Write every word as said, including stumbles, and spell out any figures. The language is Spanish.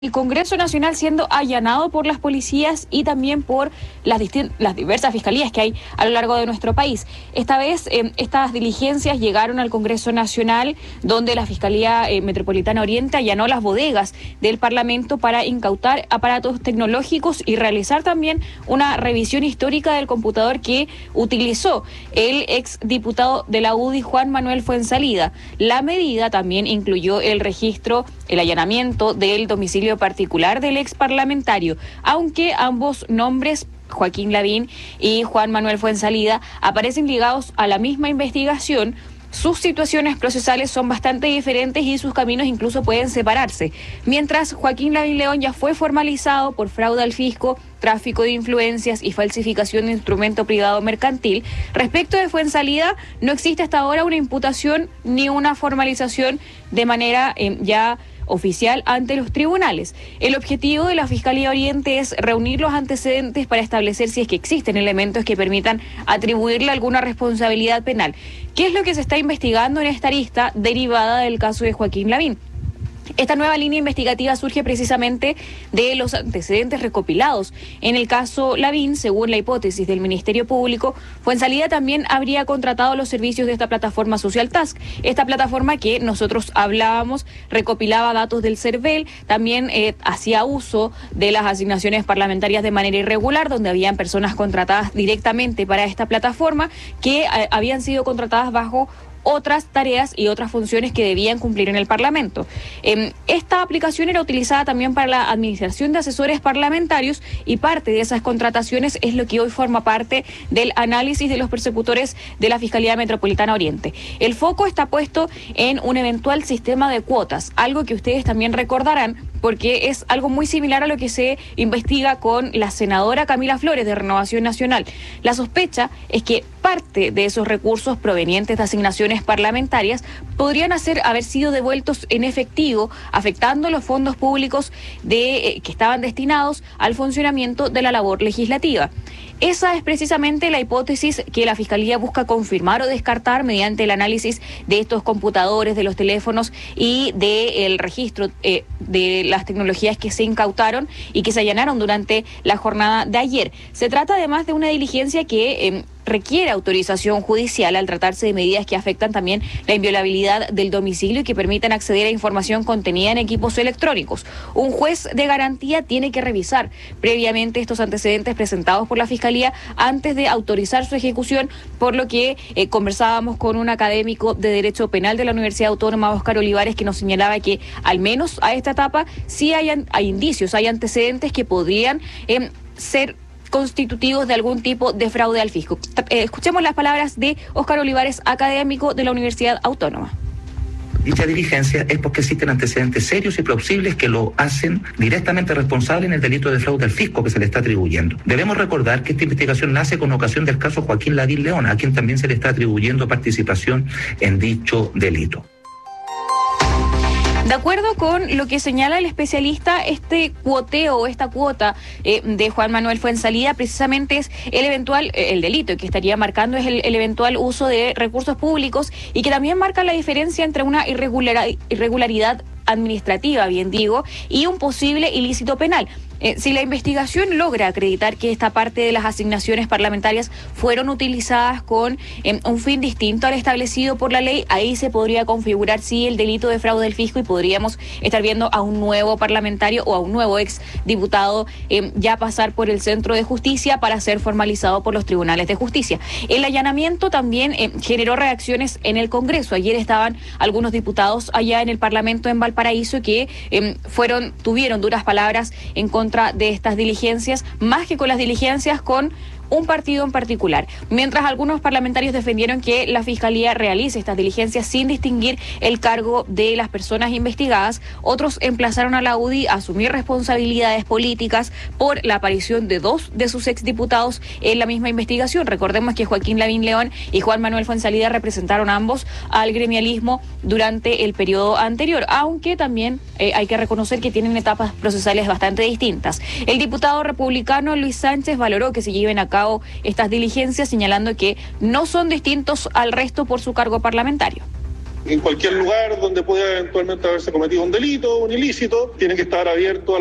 El Congreso Nacional siendo allanado por las policías y también por las, las diversas fiscalías que hay a lo largo de nuestro país. Esta vez eh, estas diligencias llegaron al Congreso Nacional, donde la Fiscalía eh, Metropolitana Oriente allanó las bodegas del Parlamento para incautar aparatos tecnológicos y realizar también una revisión histórica del computador que utilizó el exdiputado de la U D I, Juan Manuel Fuenzalida. La medida también incluyó el registro, el allanamiento del domicilio particular del ex parlamentario, aunque ambos nombres, Joaquín Lavín y Juan Manuel Fuenzalida, aparecen ligados a la misma investigación. Sus situaciones procesales son bastante diferentes y sus caminos incluso pueden separarse. Mientras Joaquín Lavín León ya fue formalizado por fraude al fisco, tráfico de influencias y falsificación de instrumento privado mercantil, respecto de Fuenzalida no existe hasta ahora una imputación ni una formalización de manera eh, ya oficial ante los tribunales. El objetivo de la Fiscalía Oriente es reunir los antecedentes para establecer si es que existen elementos que permitan atribuirle alguna responsabilidad penal. ¿Qué es lo que se está investigando en esta arista derivada del caso de Joaquín Lavín? Esta nueva línea investigativa surge precisamente de los antecedentes recopilados. En el caso Lavín, según la hipótesis del Ministerio Público, Fuenzalida también habría contratado los servicios de esta plataforma Social Task. Esta plataforma que nosotros hablábamos recopilaba datos del CERVEL, también eh, hacía uso de las asignaciones parlamentarias de manera irregular, donde habían personas contratadas directamente para esta plataforma que eh, habían sido contratadas bajo otras tareas y otras funciones que debían cumplir en el Parlamento. Eh, esta aplicación era utilizada también para la administración de asesores parlamentarios y parte de esas contrataciones es lo que hoy forma parte del análisis de los persecutores de la Fiscalía Metropolitana Oriente. El foco está puesto en un eventual sistema de cuotas, algo que ustedes también recordarán porque es algo muy similar a lo que se investiga con la senadora Camila Flores de Renovación Nacional. La sospecha es que parte de esos recursos provenientes de asignaciones parlamentarias podrían hacer, haber sido devueltos en efectivo, afectando los fondos públicos de, eh, que estaban destinados al funcionamiento de la labor legislativa. Esa es precisamente la hipótesis que la Fiscalía busca confirmar o descartar mediante el análisis de estos computadores, de los teléfonos y del registro eh, de las tecnologías que se incautaron y que se allanaron durante la jornada de ayer. Se trata además de una diligencia que eh, requiere autorización judicial al tratarse de medidas que afectan también la inviolabilidad del domicilio y que permitan acceder a información contenida en equipos electrónicos. Un juez de garantía tiene que revisar previamente estos antecedentes presentados por la Fiscalía antes de autorizar su ejecución, por lo que eh, conversábamos con un académico de Derecho Penal de la Universidad Autónoma, Óscar Olivares, que nos señalaba que al menos a esta etapa sí hay, hay indicios, hay antecedentes que podrían eh, ser constitutivos de algún tipo de fraude al fisco. Eh, escuchemos las palabras de Óscar Olivares, académico de la Universidad Autónoma. Dicha diligencia es porque existen antecedentes serios y plausibles que lo hacen directamente responsable en el delito de fraude al fisco que se le está atribuyendo. Debemos recordar que esta investigación nace con ocasión del caso Joaquín Lavín León, a quien también se le está atribuyendo participación en dicho delito. De acuerdo con lo que señala el especialista, este cuoteo o esta cuota eh, de Juan Manuel Fuenzalida precisamente es el eventual, eh, el delito que estaría marcando es el, el eventual uso de recursos públicos y que también marca la diferencia entre una irregular, irregularidad administrativa, bien digo, y un posible ilícito penal. Eh, si la investigación logra acreditar que esta parte de las asignaciones parlamentarias fueron utilizadas con eh, un fin distinto al establecido por la ley, ahí se podría configurar sí el delito de fraude al fisco y podríamos estar viendo a un nuevo parlamentario o a un nuevo ex diputado eh, ya pasar por el Centro de Justicia para ser formalizado por los tribunales de justicia. El allanamiento también eh, generó reacciones en el Congreso. Ayer estaban algunos diputados allá en el Parlamento en Valparaíso que eh, fueron, tuvieron duras palabras en contra de estas diligencias, más que con las diligencias con un partido en particular. Mientras algunos parlamentarios defendieron que la Fiscalía realice estas diligencias sin distinguir el cargo de las personas investigadas, otros emplazaron a la U D I a asumir responsabilidades políticas por la aparición de dos de sus exdiputados en la misma investigación. Recordemos que Joaquín Lavín León y Juan Manuel Fuenzalida representaron ambos al gremialismo durante el periodo anterior, aunque también eh, hay que reconocer que tienen etapas procesales bastante distintas. El diputado republicano Luis Sánchez valoró que se lleven a cabo estas diligencias, señalando que no son distintos al resto por su cargo parlamentario. En cualquier lugar donde pueda eventualmente haberse cometido un delito, un ilícito, tiene que estar abierto a